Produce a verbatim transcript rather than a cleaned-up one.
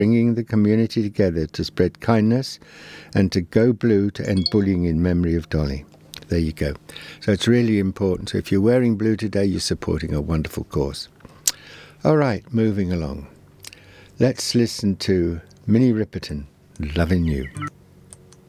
bringing the community together to spread kindness and to go blue to end bullying in memory of Dolly. There you go. So it's really important. So if you're wearing blue today, you're supporting a wonderful cause. All right, moving along. Let's listen to Minnie Riperton, Loving You.